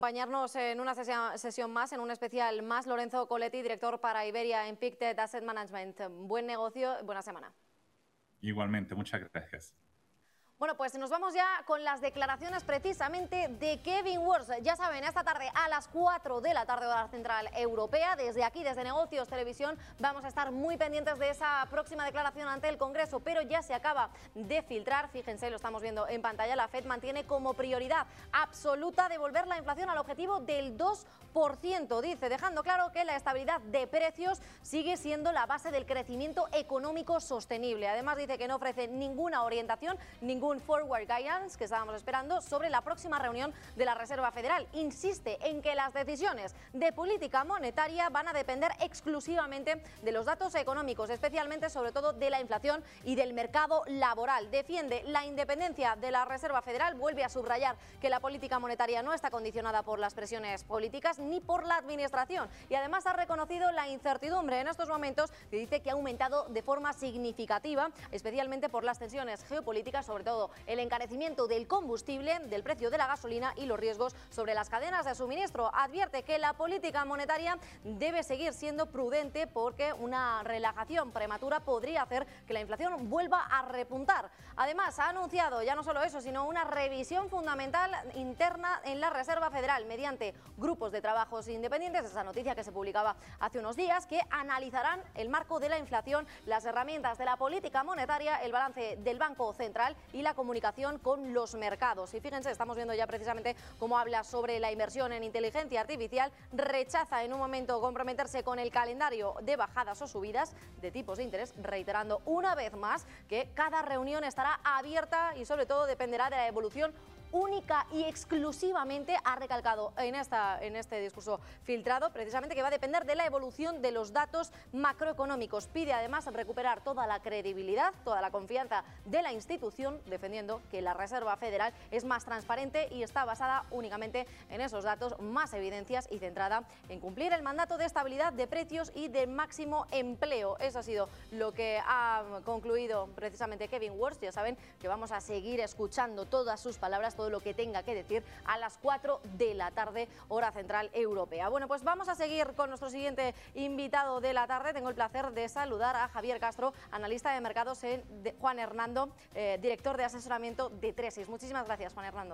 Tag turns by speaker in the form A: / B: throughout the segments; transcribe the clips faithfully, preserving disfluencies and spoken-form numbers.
A: Acompañarnos en una sesión, sesión más, en un especial más, Lorenzo Coletti, director para Iberia en Pictet Asset Management. Buen negocio, buena semana.
B: Igualmente, muchas gracias.
A: Bueno, pues nos vamos ya con las declaraciones precisamente de Kevin Warsh. Ya saben, esta tarde a las cuatro de la tarde hora central europea, desde aquí, desde Negocios Televisión, vamos a estar muy pendientes de esa próxima declaración ante el Congreso, pero ya se acaba de filtrar, fíjense, lo estamos viendo en pantalla, la Fed mantiene como prioridad absoluta devolver la inflación al objetivo del dos por ciento, dice, dejando claro que la estabilidad de precios sigue siendo la base del crecimiento económico sostenible. Además dice que no ofrece ninguna orientación, ningún forward guidance que estábamos esperando sobre la próxima reunión de la Reserva Federal. Insiste en que las decisiones de política monetaria van a depender exclusivamente de los datos económicos, especialmente sobre todo de la inflación y del mercado laboral. Defiende la independencia de la Reserva Federal, vuelve a subrayar que la política monetaria no está condicionada por las presiones políticas ni por la administración, y además ha reconocido la incertidumbre en estos momentos, que dice que ha aumentado de forma significativa, especialmente por las tensiones geopolíticas, sobre todo el encarecimiento del combustible, del precio de la gasolina y los riesgos sobre las cadenas de suministro. Advierte que la política monetaria debe seguir siendo prudente porque una relajación prematura podría hacer que la inflación vuelva a repuntar. Además, ha anunciado ya no solo eso, sino una revisión fundamental interna en la Reserva Federal mediante grupos de trabajos independientes, esa noticia que se publicaba hace unos días, que analizarán el marco de la inflación, las herramientas de la política monetaria, el balance del Banco Central y la comunicación con los mercados. Y fíjense, estamos viendo ya precisamente cómo habla sobre la inversión en inteligencia artificial, rechaza en un momento comprometerse con el calendario de bajadas o subidas de tipos de interés, reiterando una vez más que cada reunión estará abierta y sobre todo dependerá de la evolución única y exclusivamente, ha recalcado en, esta, en este discurso filtrado, precisamente que va a depender de la evolución de los datos macroeconómicos. Pide además recuperar toda la credibilidad, toda la confianza de la institución, defendiendo que la Reserva Federal es más transparente y está basada únicamente en esos datos, más evidencias y centrada en cumplir el mandato de estabilidad de precios y de máximo empleo. Eso ha sido lo que ha concluido precisamente Kevin Warsh. Ya saben que vamos a seguir escuchando todas sus palabras, todo lo que tenga que decir a las cuatro de la tarde, hora central europea. Bueno, pues vamos a seguir con nuestro siguiente invitado de la tarde. Tengo el placer de saludar a Javier Castro, analista de mercados en de Juan Hernando, eh, director de asesoramiento de Tresis. Muchísimas gracias, Juan Hernando.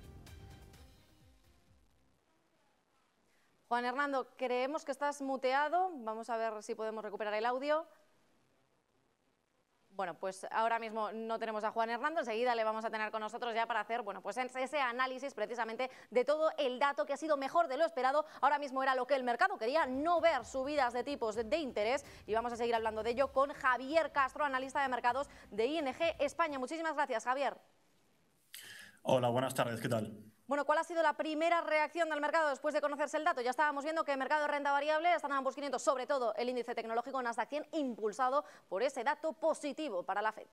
A: Juan Hernando, creemos que estás muteado. Vamos a ver si podemos recuperar el audio. Bueno, pues ahora mismo no tenemos a Juan Hernando, enseguida le vamos a tener con nosotros ya para hacer, bueno, pues ese análisis precisamente de todo el dato que ha sido mejor de lo esperado. Ahora mismo era lo que el mercado quería, no ver subidas de tipos de interés, y vamos a seguir hablando de ello con Javier Castro, analista de mercados de I N G España. Muchísimas gracias, Javier.
C: Hola, buenas tardes, ¿qué tal?
A: Bueno, ¿cuál ha sido la primera reacción del mercado después de conocerse el dato? Ya estábamos viendo que el mercado de renta variable, Standard and Poor's quinientos, sobre todo el índice tecnológico Nasdaq cien, impulsado por ese dato positivo para la Fed.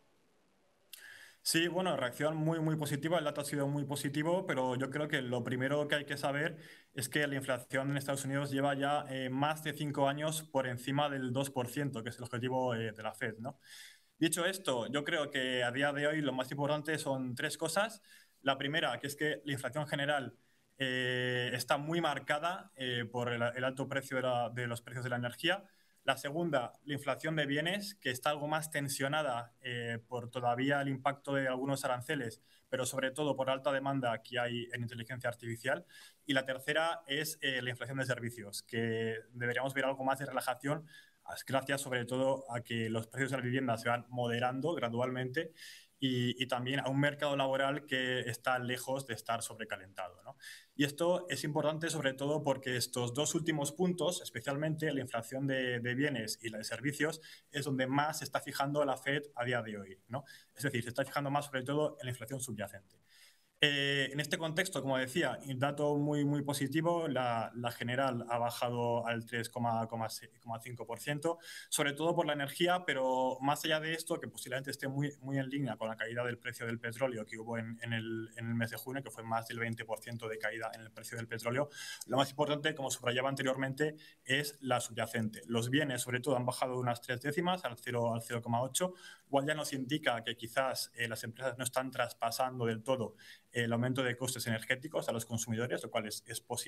C: Sí, bueno, reacción muy, muy positiva. El dato ha sido muy positivo, pero yo creo que lo primero que hay que saber es que la inflación en Estados Unidos lleva ya eh, más de cinco años por encima del dos por ciento, que es el objetivo eh, de la Fed, ¿no? Dicho esto, yo creo que a día de hoy lo más importante son tres cosas. La primera, que es que la inflación general eh, está muy marcada eh, por el, el alto precio de, la, de los precios de la energía. La segunda, la inflación de bienes, que está algo más tensionada eh, por todavía el impacto de algunos aranceles, pero sobre todo por alta demanda que hay en inteligencia artificial. Y la tercera es eh, la inflación de servicios, que deberíamos ver algo más de relajación, gracias sobre todo a que los precios de la vivienda se van moderando gradualmente y, y también a un mercado laboral que está lejos de estar sobrecalentado, ¿no? Y esto es importante sobre todo porque estos dos últimos puntos, especialmente la inflación de, de bienes y la de servicios, es donde más se está fijando la Fed a día de hoy, ¿no? Es decir, se está fijando más sobre todo en la inflación subyacente. Eh, en este contexto, como decía, un dato muy, muy positivo, la, la general ha bajado al tres coma cinco por ciento, sobre todo por la energía, pero más allá de esto, que posiblemente esté muy, muy en línea con la caída del precio del petróleo que hubo en, en, el, en el mes de junio, que fue más del veinte por ciento de caída en el precio del petróleo, lo más importante, como subrayaba anteriormente, es la subyacente. Los bienes, sobre todo, han bajado unas tres décimas al cero coma ocho, igual ya nos indica que quizás eh, las empresas no están traspasando del todo el aumento de costes energéticos a los consumidores, lo cual es, es positivo.